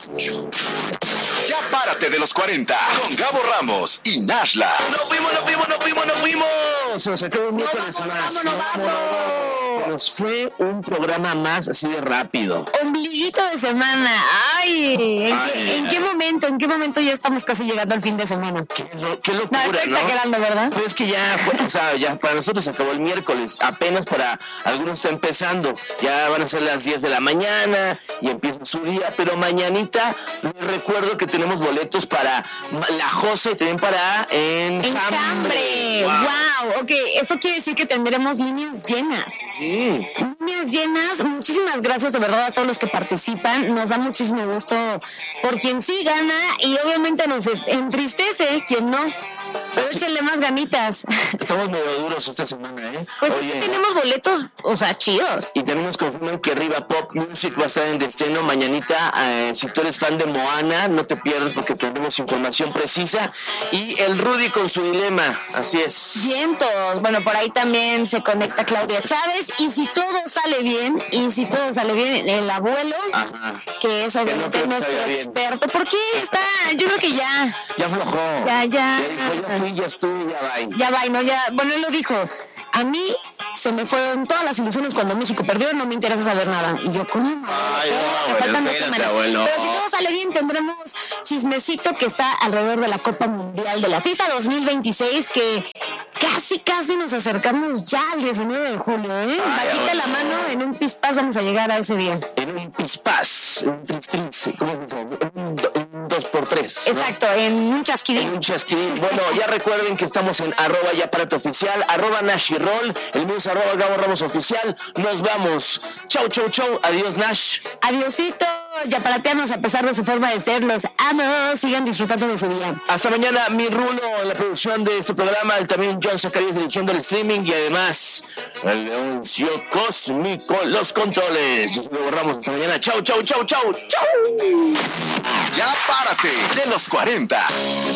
Ya párate de los 40 con Gabo Ramos y Nashla. ¡Nos fuimos! Se nos acabó un miércoles más. Se nos fue un programa más así de rápido. Ombliguito de semana. Ay, ¿en qué momento ya estamos casi llegando al fin de semana? Qué locura, no, estoy exagerando, ¿verdad? Pero es que ya fue, ya para nosotros se acabó el miércoles. Apenas para algunos está empezando. Ya van a ser las 10 de la mañana y empieza su día. Pero mañanita les recuerdo que tenemos boletos para La Jose y también para Enjambre. Wow, ok, eso quiere decir que tendremos líneas llenas. Líneas llenas. Muchísimas gracias de verdad a todos los que participan. Nos da muchísimo gusto por quien sí gana y obviamente nos entristece quien no. Pero échenle más ganitas. Estamos medio duros esta semana, ¿eh? Pues tenemos boletos, chidos. Y también nos confirman que Riva Pop Music va a estar en estreno mañanita. Si tú eres fan de Moana, no te pierdas porque tendremos información precisa. Y el Rudy con su dilema, así es. Vientos. Bueno, por ahí también se conecta Claudia Chávez. Y si todo sale bien, el abuelo, que es obviamente nuestro experto. ¿Por qué está? Yo creo que ya. Ya aflojó. Ya. Ya fui, ya estuve, ya va. Ya va, ¿no? Ya, bueno, él lo dijo. A mí se me fueron todas las ilusiones cuando México perdió, no me interesa saber nada. Y yo, ¿cómo? Me faltan 2 semanas. Abuelo. Pero si todo sale bien, tendremos chismecito que está alrededor de la Copa Mundial de la FIFA 2026, que casi nos acercamos ya al 19 de julio, ¿eh? Bajita la mano, en un pispás vamos a llegar a ese día. En un pispás, en un tris, ¿cómo se llama? Un 2x3. Exacto, ¿no? En un chasquidín. Bueno, ya recuerden que estamos en @yaparatoficial, @NashYroll, el mío es @Gabo Ramos Oficial. Nos vamos. Chau. Adiós, Nash. Adiosito, yaparateanos a pesar de su forma de ser. Los amo. Sigan disfrutando de su día. Hasta mañana, mi Rulo en la producción de este programa, también John Zacarías dirigiendo el streaming y además el Leoncio Cósmico, los controles. Yo soy Gabo Ramos. Hasta mañana. Chau. Ya párate de los 40.